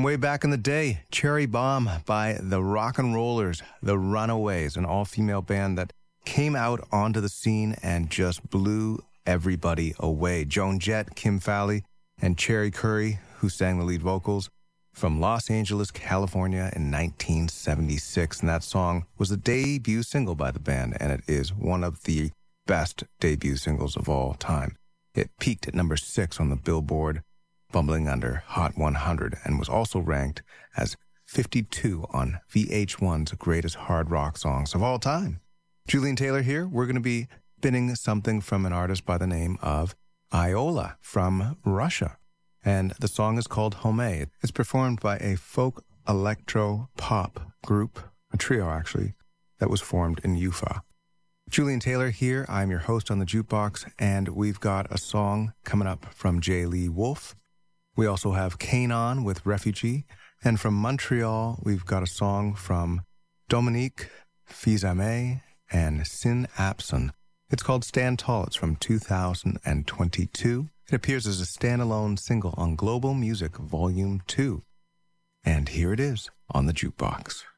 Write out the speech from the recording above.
way back in the day, Cherry Bomb by the Rock and Rollers, the Runaways, an all-female band that came out onto the scene and just blew everybody away. Joan Jett, Kim Fowley, and Cherry Curry, who sang the lead vocals, from Los Angeles, California in 1976. And that song was the debut single by the band, and it is one of the best debut singles of all time. It peaked at number 6 on the Billboard, bumbling under Hot 100, and was also ranked as 52 on VH1's Greatest Hard Rock Songs of All Time. Julian Taylor here. We're going to be spinning something from an artist by the name of Iola from Russia. And the song is called Home. It's performed by a folk electro pop group, a trio actually, that was formed in Ufa. Julian Taylor here. I'm your host on the Jukebox, and we've got a song coming up from J. Lee Wolf. We also have Kanon with Refugee. And from Montreal, we've got a song from Dominique Fils-Aimé and Sin Apson. It's called Stand Tall. It's from 2022. It appears as a standalone single on Global Music Volume 2. And here it is on the Jukebox.